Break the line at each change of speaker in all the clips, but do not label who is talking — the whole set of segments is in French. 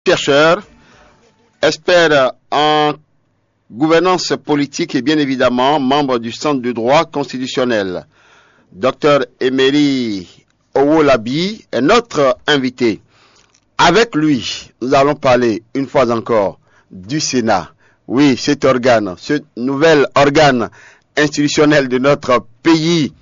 Chercheur, expert en gouvernance politique et bien évidemment membre du Centre de droit constitutionnel. Dr Emery Owolabi est notre invité. Avec lui, nous allons parler une fois encore du Sénat. Oui, cet organe, ce nouvel organe institutionnel de notre pays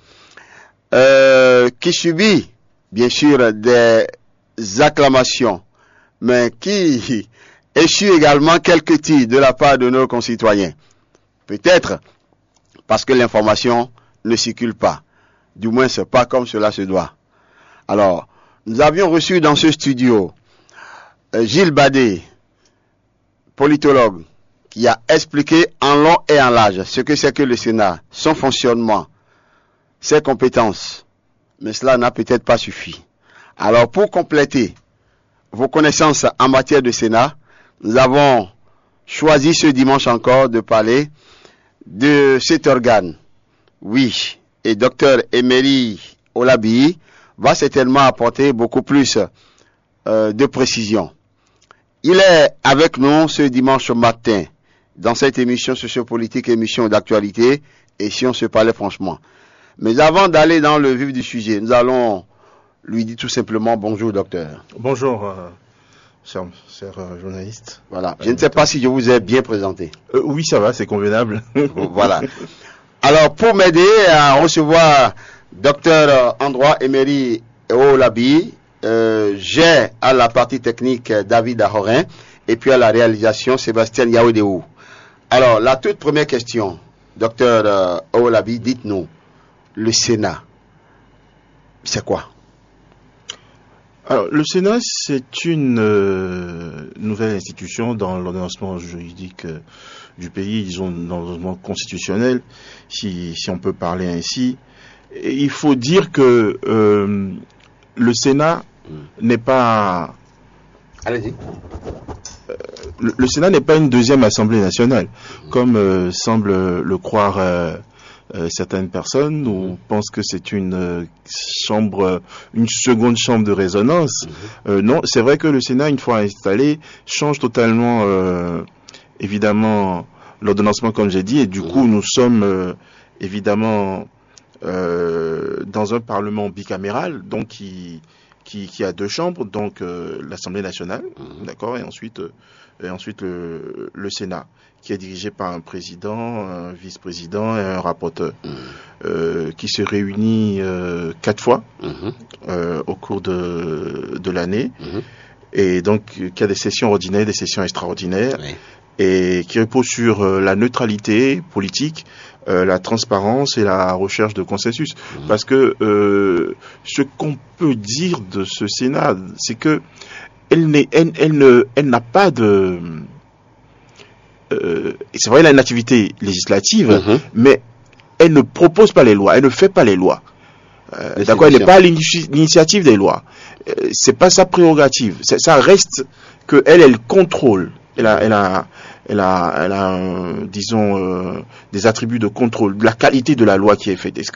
qui subit bien sûr des acclamations, mais qui échoue également quelques tirs de la part de nos concitoyens. Peut-être parce que l'information ne circule pas. Du moins, c'est pas comme cela se doit. Alors, nous avions reçu dans ce studio Gilles Badé, politologue, qui a expliqué en long et en large ce que c'est que le Sénat, son fonctionnement, ses compétences. Mais cela n'a peut-être pas suffi. Alors, pour compléter vos connaissances en matière de Sénat, nous avons choisi ce dimanche encore de parler de cet organe. Oui, et Dr Emery Owolabi va certainement apporter beaucoup plus de précision. Il est avec nous ce dimanche matin dans cette émission sociopolitique, émission d'actualité, et si on se parlait franchement. Mais avant d'aller dans le vif du sujet, nous allons lui dire tout simplement bonjour, docteur.
Bonjour, cher journaliste.
Voilà. Je ne sais pas si je vous ai bien présenté.
Oui, ça va, c'est convenable.
Voilà. Alors, pour m'aider à recevoir docteur en droit Emery Owolabi, j'ai à la partie technique David Ahorin et puis à la réalisation Sébastien Yaoudéou. Alors, la toute première question, docteur Owolabi, dites-nous, le Sénat, c'est quoi?
Alors, le Sénat, c'est une nouvelle institution dans l'ordonnancement juridique du pays, disons dans l'ordonnancement constitutionnel, si on peut parler ainsi. Et il faut dire que le Sénat n'est pas...
Allez-y.
Le Sénat n'est pas une deuxième Assemblée nationale, comme semble le croire certaines personnes, ou pensent que c'est une chambre, une seconde chambre de résonance. Non, c'est vrai que le Sénat, une fois installé, change totalement, évidemment, l'ordonnancement, comme j'ai dit, et du coup, nous sommes évidemment dans un parlement bicaméral, donc qui a deux chambres, donc l'Assemblée nationale, d'accord, et ensuite le Sénat, qui est dirigé par un président, un vice-président et un rapporteur, qui se réunit 4 fois au cours de l'année, et donc qui a des sessions ordinaires, des sessions extraordinaires, et qui repose sur la neutralité politique, la transparence et la recherche de consensus. Parce que ce qu'on peut dire de ce Sénat, c'est que elle n'a pas de... c'est vrai, elle a une activité législative, mais elle ne propose pas les lois, elle ne fait pas les lois. D'accord, elle n'est pas à l'initiative des lois. C'est pas sa prérogative. Ça reste que elle contrôle. Elle a disons, des attributs de contrôle de la qualité de la loi qui est faite. Est-ce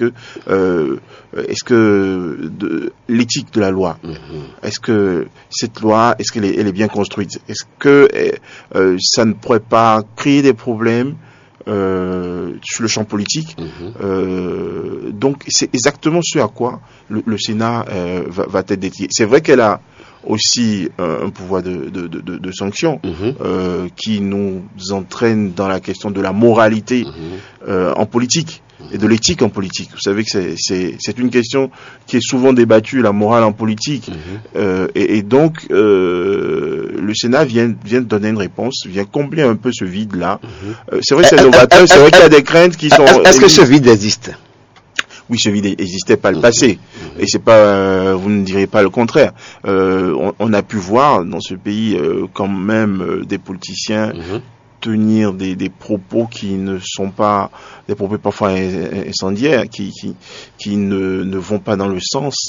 que l'éthique de la loi, est-ce que cette loi, est-ce qu'elle est bien construite, est-ce que ça ne pourrait pas créer des problèmes sur le champ politique. Donc c'est exactement ce à quoi le Sénat va être dédié. C'est vrai qu'elle a aussi un pouvoir de sanction qui nous entraîne dans la question de la moralité en politique et de l'éthique en politique. Vous savez que c'est une question qui est souvent débattue, la morale en politique, et donc le Sénat vient donner une réponse, vient combler un peu ce vide-là. C'est vrai que c'est novateur, c'est vrai qu'il y a des craintes qui sont...
Est-ce que ce vide existe?
Oui, ce vide existait pas le passé, et c'est pas, vous ne direz pas le contraire. On a pu voir dans ce pays quand même des politiciens tenir des propos qui ne sont pas des propos parfois incendiaires, qui ne vont pas dans le sens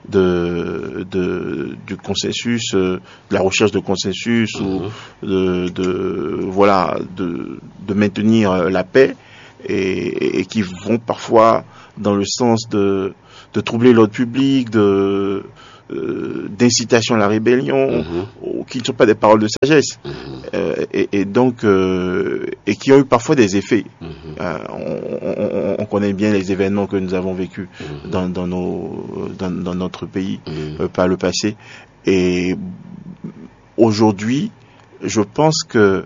du consensus, de la recherche de consensus, ou de maintenir la paix, et qui vont parfois dans le sens de troubler l'ordre public, de d'incitation à la rébellion, ou qui ne sont pas des paroles de sagesse, et donc et qui ont eu parfois des effets. On connaît bien les événements que nous avons vécus dans notre pays par le passé, et aujourd'hui, je pense que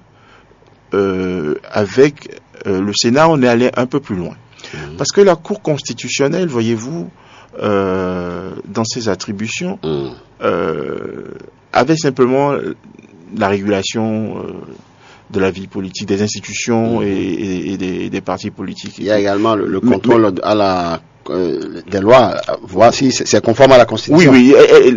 avec le Sénat, on est allé un peu plus loin. Parce que la Cour constitutionnelle, voyez-vous, dans ses attributions, avait simplement la régulation de la vie politique, des institutions et des partis politiques.
Il y a également le contrôle des lois, voir si c'est conforme à la Constitution.
Oui,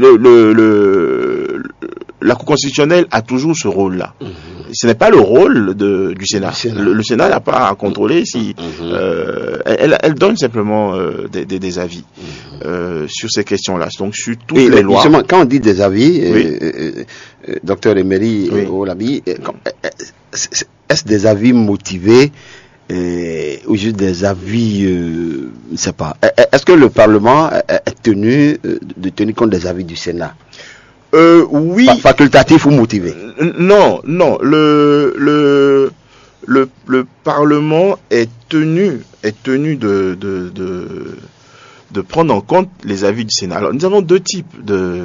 la Cour constitutionnelle a toujours ce rôle-là. Ce n'est pas le rôle du Sénat. Le Sénat n'a pas à contrôler si elle donne simplement des avis sur ces questions-là. Donc sur toutes les lois.
Justement, quand on dit des avis, docteur Emery Olabi, est-ce des avis motivés ou juste des avis, je ne sais pas. Est-ce que le Parlement est tenu de tenir compte des avis du Sénat?
Oui.
Facultatif ou motivé?
Non. Le Parlement est tenu de prendre en compte les avis du Sénat. Alors, nous avons deux types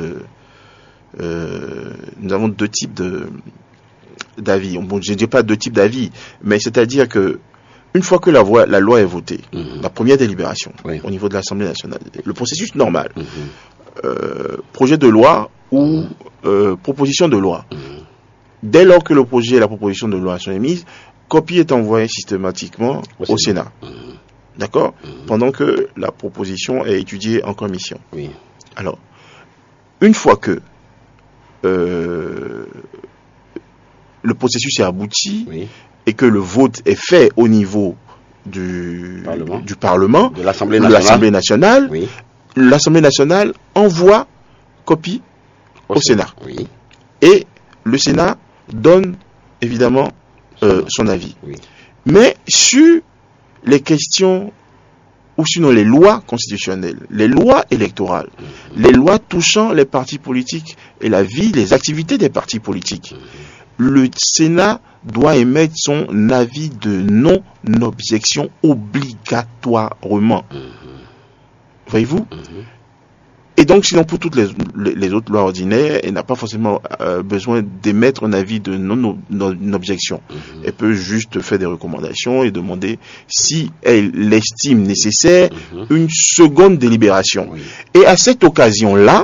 d'avis. Bon, je ne dis pas deux types d'avis, mais c'est-à-dire que une fois que la loi est votée, la première délibération au niveau de l'Assemblée nationale, le processus normal, projet de loi ou proposition de loi. Dès lors que le projet et la proposition de loi sont émises, copie est envoyée systématiquement au Sénat. D'accord? Pendant que la proposition est étudiée en commission. Alors, une fois que le processus est abouti et que le vote est fait au niveau du Parlement,
de l'Assemblée nationale,
l'Assemblée nationale envoie copie au Sénat. Et le Sénat donne évidemment son avis. Mais sur les questions, ou sinon les lois constitutionnelles, les lois électorales, les lois touchant les partis politiques et la vie, les activités des partis politiques, le Sénat doit émettre son avis de non-objection obligatoirement. Voyez-vous? Et donc, sinon, pour toutes les autres lois ordinaires, elle n'a pas forcément besoin d'émettre un avis de non-objection. Elle peut juste faire des recommandations et demander, si elle l'estime nécessaire, une seconde délibération. Et à cette occasion-là,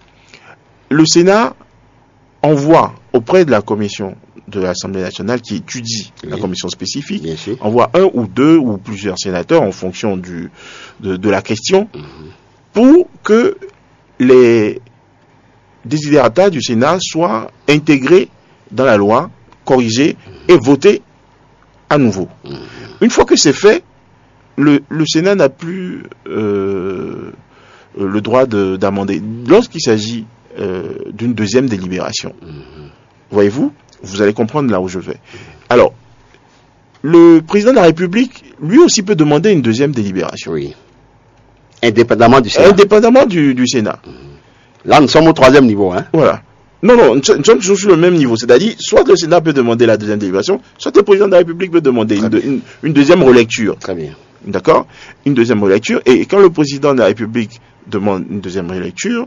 le Sénat envoie auprès de la commission de l'Assemblée nationale qui étudie la commission spécifique, envoie un ou deux ou plusieurs sénateurs en fonction de la question, pour que les desiderata du Sénat soient intégrés dans la loi, corrigés et votés à nouveau. Une fois que c'est fait, le Sénat n'a plus le droit d'amender. Lorsqu'il s'agit d'une deuxième délibération, voyez-vous, vous allez comprendre là où je vais. Alors, le président de la République, lui aussi peut demander une deuxième délibération.
Indépendamment du Sénat.
Indépendamment du Sénat.
Là, nous sommes au troisième niveau.
Voilà. Non, nous sommes toujours sur le même niveau. C'est-à-dire, soit le Sénat peut demander la deuxième délibération, soit le président de la République peut demander une deuxième relecture.
Très bien.
D'accord? Une deuxième relecture. Et quand le président de la République demande une deuxième relecture,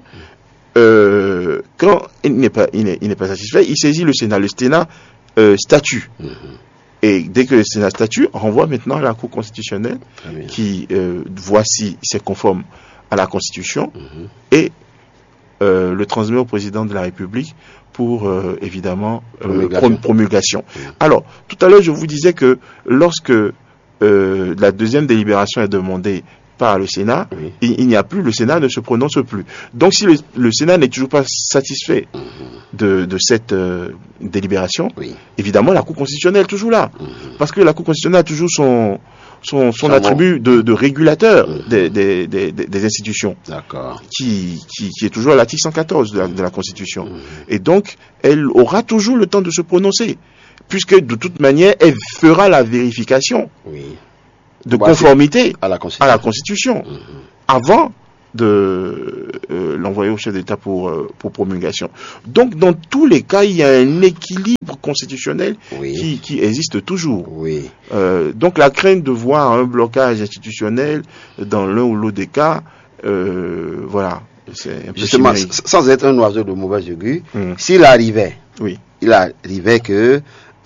quand il n'est pas satisfait, il saisit le Sénat. Le Sénat statue. Et dès que le Sénat statue, on renvoie maintenant à la Cour constitutionnelle qui voit si c'est conforme à la Constitution et le transmet au président de la République pour évidemment promulgation. Alors, tout à l'heure, je vous disais que lorsque la deuxième délibération est demandée par le Sénat, il n'y a plus, le Sénat ne se prononce plus. Donc si le Sénat n'est toujours pas satisfait de cette délibération, évidemment la Cour constitutionnelle est toujours là. Parce que la Cour constitutionnelle a toujours son attribut de régulateur des institutions, qui est toujours à l'article 114 de la Constitution. Et donc, elle aura toujours le temps de se prononcer, puisque de toute manière, elle fera la vérification de conformité à la Constitution, avant de l'envoyer au chef d'État pour promulgation. Donc, dans tous les cas, il y a un équilibre constitutionnel qui existe toujours.
Oui.
Donc, la crainte de voir un blocage institutionnel dans l'un ou l'autre des cas, voilà, c'est un peu
justement,
chimérique.
sans être un oiseau de mauvais augure, s'il arrivait que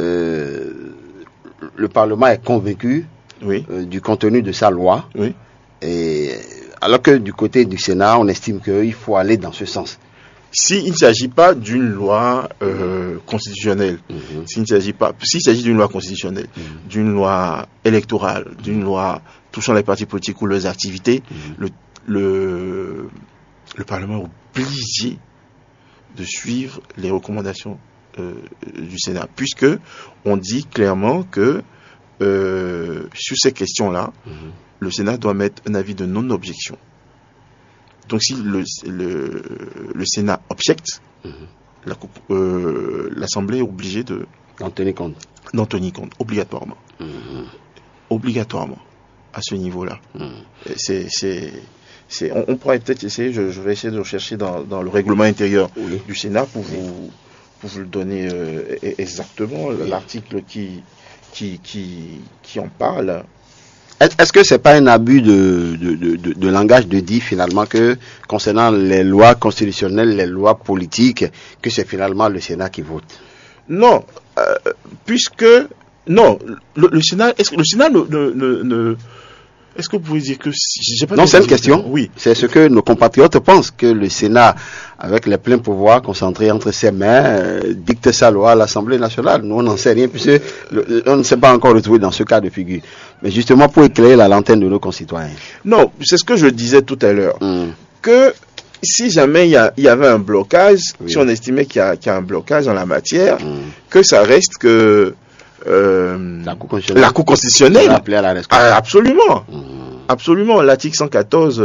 le Parlement est convaincu du contenu de sa loi, et alors que du côté du Sénat, on estime qu'il faut aller dans ce sens.
S'il ne s'agit pas d'une loi constitutionnelle, s'il s'agit d'une loi constitutionnelle, d'une loi électorale, d'une loi touchant les partis politiques ou leurs activités, le Parlement est obligé de suivre les recommandations du Sénat, puisque on dit clairement que sur ces questions-là, le Sénat doit mettre un avis de non-objection. Donc si le Sénat objecte, l'Assemblée est obligée
d'en tenir compte.
Obligatoirement. Obligatoirement, à ce niveau-là. On pourrait peut-être essayer, je vais essayer de rechercher dans le règlement intérieur du Sénat pour vous le donner exactement, l'article qui en parle.
Est-ce que c'est pas un abus de langage de dire finalement que concernant les lois constitutionnelles, les lois politiques, que c'est finalement le Sénat qui vote?
Non, puisque non, le Sénat, est-ce que le Sénat ne est-ce que vous pouvez dire que
non, c'est une question.
Oui.
C'est ce que nos compatriotes pensent, que le Sénat, avec les pleins pouvoirs concentrés entre ses mains, dicte sa loi à l'Assemblée nationale. Nous, on n'en sait rien, puisque on ne s'est pas encore retrouvé dans ce cas de figure. Mais justement, pour éclairer la lanterne de nos concitoyens.
Non, c'est ce que je disais tout à l'heure. Que si jamais il y avait un blocage, si on estimait qu'il y a un blocage en la matière, que ça reste que la Cour constitutionnelle
appelée à la responsabilité.
Absolument. Absolument. L'article 114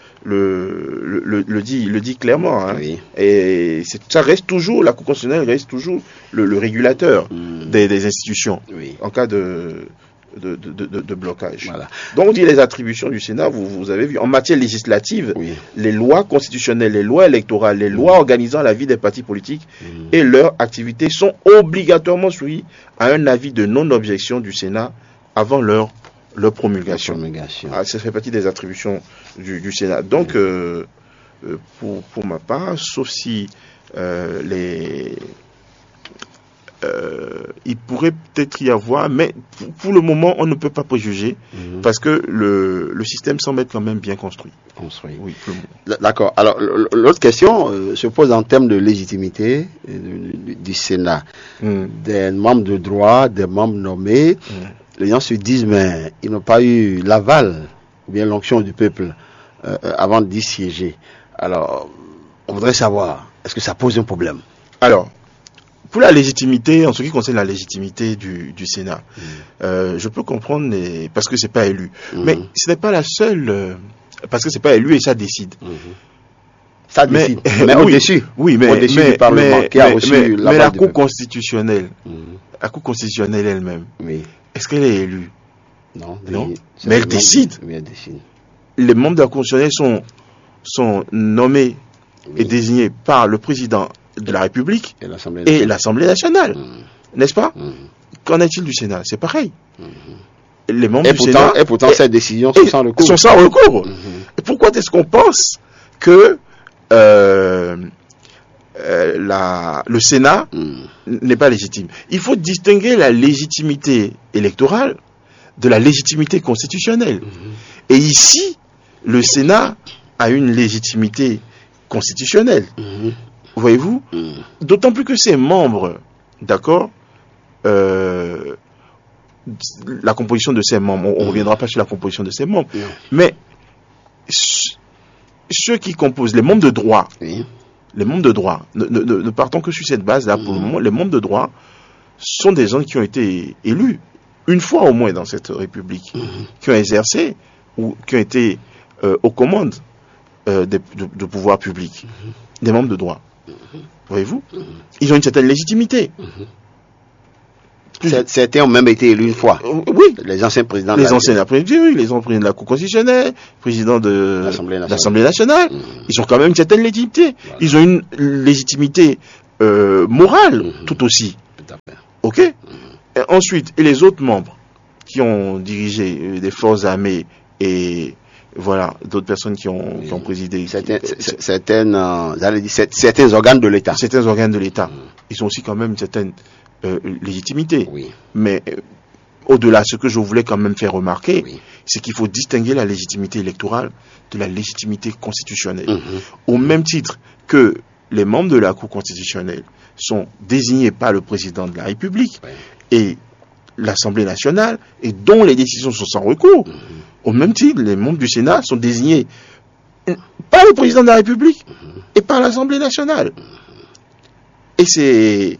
le dit clairement. Hein. Et ça reste toujours, la Cour constitutionnelle reste toujours le régulateur des institutions en cas de blocage.
Voilà.
Donc on dit les attributions du Sénat, vous avez vu, en matière législative, les lois constitutionnelles, les lois électorales, les lois organisant la vie des partis politiques et leurs activités sont obligatoirement soumises à un avis de non-objection du Sénat avant leur promulgation. Ça fait partie des attributions du Sénat. Donc pour ma part, sauf si il pourrait peut-être y avoir, mais pour le moment, on ne peut pas préjuger, parce que le système semble être quand même bien construit.
Oui, d'accord. Alors, l'autre question se pose en termes de légitimité du Sénat. Des membres de droit, des membres nommés, les gens se disent, mais ils n'ont pas eu l'aval, ou bien l'onction du peuple, avant d'y siéger. Alors, on voudrait savoir, est-ce que ça pose un problème?
Alors, pour la légitimité, en ce qui concerne la légitimité du Sénat, je peux comprendre, parce que c'est pas élu. Mais ce n'est pas la seule, parce que c'est pas élu et ça décide.
Ça décide, mais au-dessus.
Oui, mais
au-dessus du Parlement qui a reçu
mais la Cour constitutionnelle, la Cour constitutionnelle elle-même, est-ce qu'elle est élue?
Non.
Mais elle décide.
Oui, elle décide.
Les membres de la Cour constitutionnelle sont nommés et désignés par le président de la République et l'Assemblée nationale, n'est-ce pas? Qu'en est-il du Sénat? C'est pareil. Les membres du Sénat...
Et pourtant, ces décisions sont sans recours.
Sont sans recours. Et pourquoi est-ce qu'on pense que le Sénat n'est pas légitime? Il faut distinguer la légitimité électorale de la légitimité constitutionnelle. Et ici, le Sénat a une légitimité constitutionnelle. Voyez-vous? D'autant plus que ces membres, d'accord, la composition de ces membres, on ne reviendra pas sur la composition de ces membres, mais ceux qui composent les membres de droit, ne partons que sur cette base-là pour le moment, les membres de droit sont des gens qui ont été élus une fois au moins dans cette République, qui ont exercé ou qui ont été aux commandes de pouvoir public, des membres de droit. Voyez-vous? Ils ont une certaine légitimité.
Certains ont même été élus une fois.
Oui.
Les anciens présidents.
Les anciens présidents, oui, les anciens présidents de la Cour constitutionnelle, présidents de l'Assemblée nationale. Ils ont quand même une certaine légitimité. Voilà. Ils ont une légitimité morale tout aussi.
Tout à fait.
Ok. Et ensuite, et les autres membres qui ont dirigé des forces armées et voilà, d'autres personnes qui ont présidé.
Certains organes de l'État.
Certains organes de l'État. Ils ont aussi quand même une certaine légitimité.
Oui.
Mais au-delà, ce que je voulais quand même faire remarquer, c'est qu'il faut distinguer la légitimité électorale de la légitimité constitutionnelle. Au même titre que les membres de la Cour constitutionnelle sont désignés par le président de la République et l'Assemblée nationale et dont les décisions sont sans recours. Au même titre, les membres du Sénat sont désignés par le président de la République et par l'Assemblée nationale. Et c'est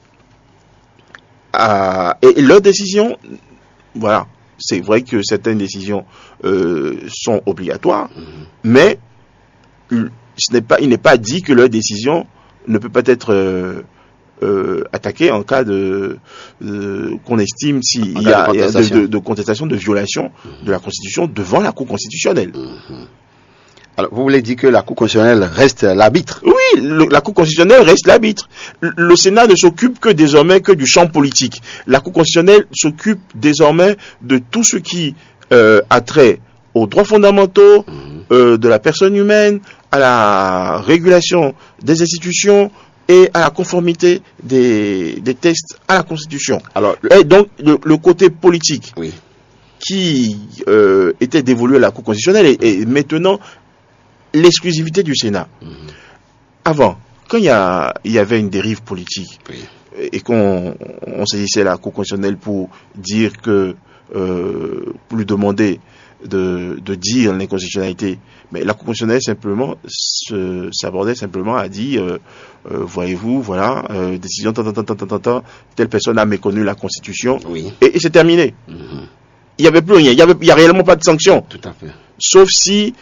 et leurs décisions, voilà, c'est vrai que certaines décisions sont obligatoires, mais il n'est pas dit que leur décision ne peut pas être attaqué en cas qu'on estime s'il y a de contestation, de violation de la Constitution devant la Cour constitutionnelle.
Alors, vous voulez dire que la Cour constitutionnelle reste l'arbitre?
Oui, la Cour constitutionnelle reste l'arbitre. Le Sénat ne s'occupe que désormais que du champ politique. La Cour constitutionnelle s'occupe désormais de tout ce qui a trait aux droits fondamentaux de la personne humaine, à la régulation des institutions, et à la conformité des textes à la Constitution. Alors, et donc, le côté politique qui était dévolu à la Cour constitutionnelle est maintenant l'exclusivité du Sénat. Avant, quand il y avait une dérive politique et qu'on saisissait la Cour constitutionnelle pour dire que, pour lui demander de dire l'inconstitutionnalité, mais la Cour constitutionnelle simplement s'abordait simplement à dire voyez-vous, voilà, décision telle personne a méconnu la Constitution et c'est terminé. Il n'y avait plus rien, il n'y a réellement pas de sanction.
Tout à fait.
Sauf si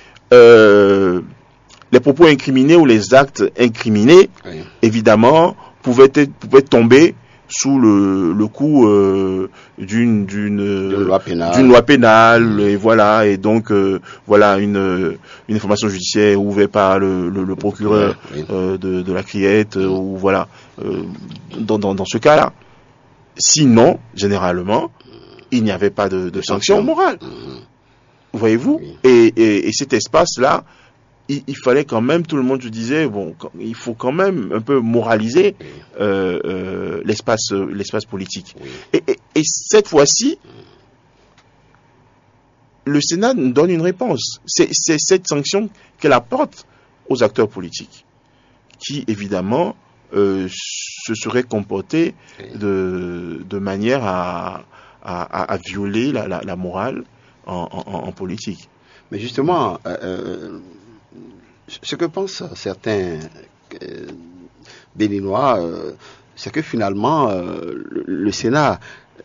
les propos incriminés ou les actes incriminés, évidemment, pouvaient tomber sous le coup d'une loi pénale et voilà, et donc voilà une information judiciaire ouverte par le procureur de la Criette ou voilà dans ce cas-là. Sinon, généralement, il n'y avait pas de sanction morale. Voyez-vous, et cet espace-là, il fallait quand même, tout le monde se disait, bon, il faut quand même un peu moraliser l'espace politique. Et cette fois-ci, le Sénat nous donne une réponse. C'est cette sanction qu'elle apporte aux acteurs politiques, qui évidemment se seraient comportés de manière à violer la morale en politique.
Mais justement, ce que pensent certains Béninois, c'est que finalement, le Sénat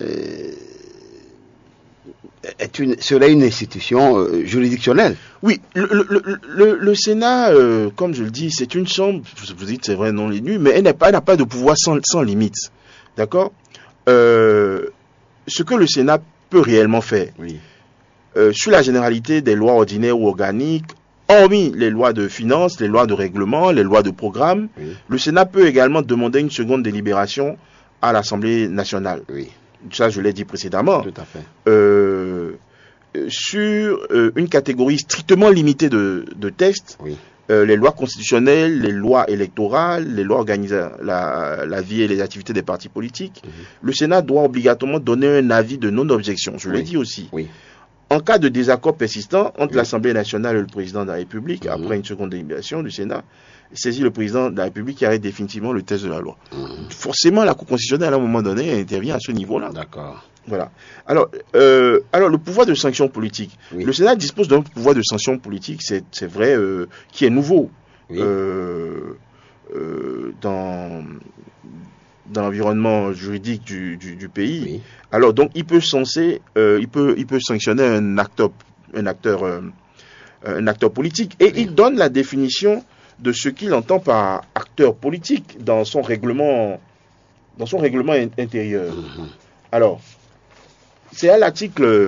serait une institution juridictionnelle.
Oui, le Sénat, comme je le dis, c'est une chambre, vous dites c'est vrai, non élue, mais elle n'a pas de pouvoir sans limite. D'accord ? Ce que le Sénat peut réellement faire, sur la généralité des lois ordinaires ou organiques, hormis les lois de finances, les lois de règlement, les lois de programme, le Sénat peut également demander une seconde délibération à l'Assemblée nationale. Ça, je l'ai dit précédemment.
Tout à fait.
Sur une catégorie strictement limitée de textes, les lois constitutionnelles, les lois électorales, les lois organisant la vie et les activités des partis politiques, le Sénat doit obligatoirement donner un avis de non-objection. Je l'ai dit aussi. En cas de désaccord persistant entre l'Assemblée nationale et le président de la République, après une seconde délibération du Sénat, saisit le président de la République qui arrête définitivement le texte de la loi. Forcément, la Cour constitutionnelle, à un moment donné, elle intervient à ce niveau-là.
D'accord.
Voilà. Alors, le pouvoir de sanction politique. Le Sénat dispose d'un pouvoir de sanction politique, c'est vrai, qui est nouveau dans l'environnement juridique du pays. Alors donc il peut sanctionner un acteur politique et il donne la définition de ce qu'il entend par acteur politique dans son règlement intérieur. Alors, c'est à l'article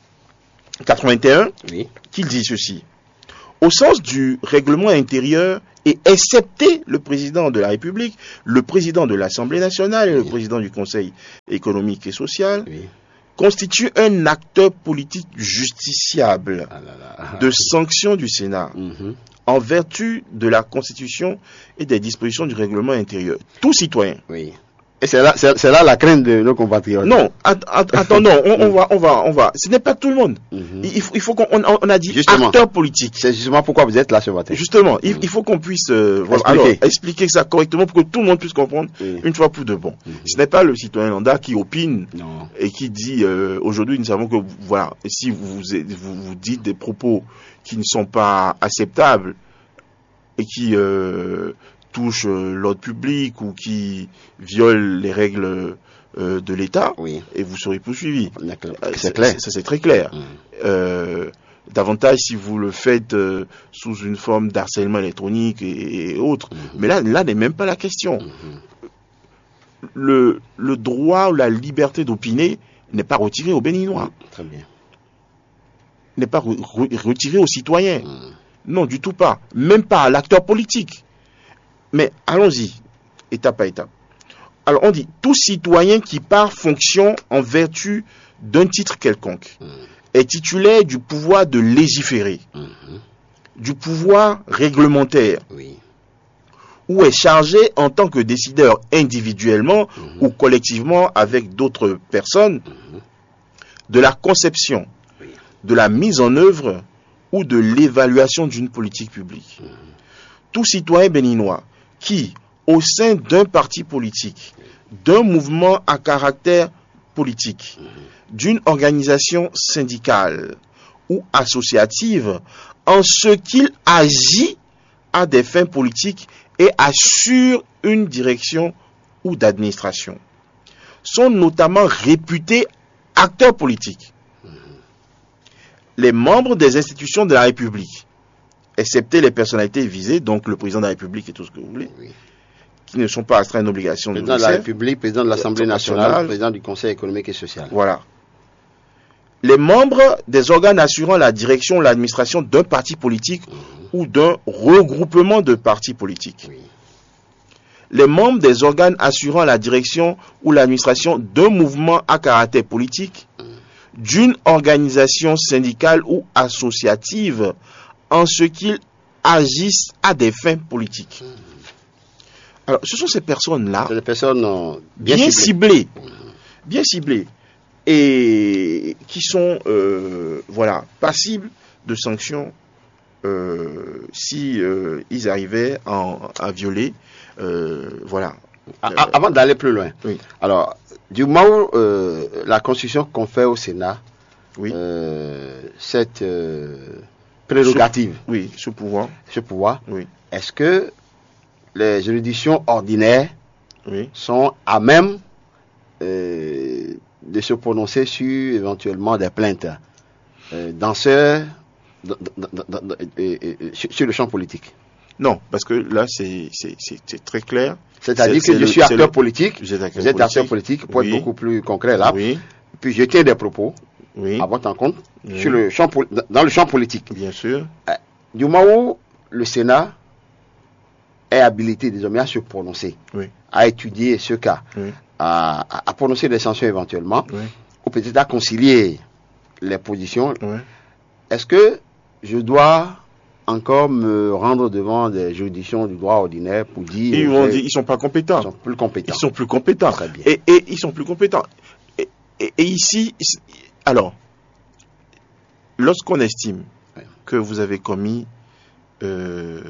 81 qu'il dit ceci. Au sens du règlement intérieur et excepté le président de la République, le président de l'Assemblée nationale et le président du Conseil économique et social constitue un acteur politique justiciable de sanction du Sénat en vertu de la Constitution et des dispositions du règlement intérieur. Tout citoyen.
Oui. Et c'est là la crainte de nos compatriotes.
Non, attendons, on va. Ce n'est pas tout le monde. Il faut qu'on a dit justement, acteur politique.
C'est justement pourquoi vous êtes là ce matin.
Justement, il faut qu'on puisse expliquer ça correctement pour que tout le monde puisse comprendre une fois pour de bon. Ce n'est pas le citoyen lambda qui opine et qui dit aujourd'hui nous savons que voilà, si vous dites des propos qui ne sont pas acceptables et qui touche l'ordre public ou qui viole les règles de l'État, et vous serez poursuivi.
C'est clair.
Ça, c'est très clair. Davantage si vous le faites sous une forme d'harcèlement électronique et autres. Mais là n'est même pas la question. Le droit ou la liberté d'opiner n'est pas retiré aux Béninois.
Très bien.
N'est pas retiré aux citoyens. Non, du tout pas. Même pas à l'acteur politique. Mais allons-y, étape par étape. Alors on dit, tout citoyen qui par fonction en vertu d'un titre quelconque est titulaire du pouvoir de légiférer, du pouvoir réglementaire, ou est chargé en tant que décideur individuellement ou collectivement avec d'autres personnes de la conception, de la mise en œuvre ou de l'évaluation d'une politique publique. Tout citoyen béninois qui, au sein d'un parti politique, d'un mouvement à caractère politique, d'une organisation syndicale ou associative, en ce qu'il agit à des fins politiques et assure une direction ou d'administration, sont notamment réputés acteurs politiques. Les membres des institutions de la République, excepté les personnalités visées, donc le président de la République et tout ce que vous voulez, qui ne sont pas astreints d'obligation de
président de la République, président de l'Assemblée nationale, président du Conseil économique et social.
Voilà. Les membres des organes assurant la direction ou l'administration d'un parti politique ou d'un regroupement de partis politiques. Les membres des organes assurant la direction ou l'administration d'un mouvement à caractère politique, d'une organisation syndicale ou associative, en ce qu'ils agissent à des fins politiques. Alors, ce sont ces personnes-là,
des personnes
bien ciblées, et qui sont, passibles de sanctions si ils arrivaient à violer,
Avant d'aller plus loin, alors, du moment où la Constitution confère au Sénat cette prérogative,
ce pouvoir,
est-ce que les juridictions ordinaires sont à même de se prononcer sur éventuellement des plaintes sur le champ politique?
Non, parce que là c'est très clair.
C'est-à-dire que je suis acteur politique, vous êtes acteur politique, pour être beaucoup plus concret là, puis je tiens des propos à votre encontre dans le champ politique.
Bien sûr.
Du moment où le Sénat est habilité désormais à se prononcer, à étudier ce cas, à prononcer des sanctions éventuellement, ou peut-être à concilier les positions, est-ce que je dois encore me rendre devant des juridictions du droit ordinaire pour dire...
Ils vont dire ils sont pas compétents.
Ils sont plus compétents.
Ils sont plus compétents.
Très bien.
Et ils sont plus compétents. Et ici, alors, lorsqu'on estime que vous avez commis une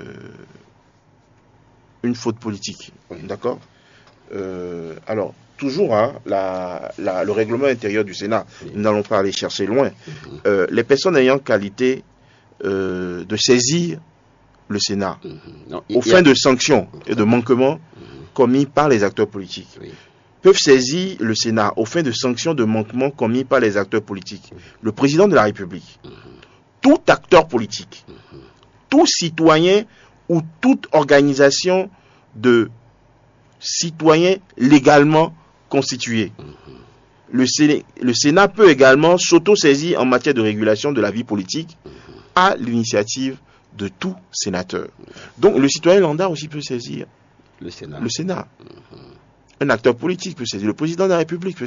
faute politique, d'accord, alors, toujours, le règlement intérieur du Sénat, nous n'allons pas aller chercher loin, les personnes ayant qualité de saisir le Sénat aux fins de sanctions et de manquements commis par les acteurs politiques peuvent saisir le Sénat aux fins de sanctions de manquements commis par les acteurs politiques. Le président de la République, tout acteur politique, tout citoyen ou toute organisation de citoyens légalement constitués le Sénat peut également s'auto-saisir en matière de régulation de la vie politique à l'initiative de tout sénateur. Donc le citoyen lambda aussi peut saisir
le Sénat.
Le Sénat. Un acteur politique peut saisir, le président de la République peut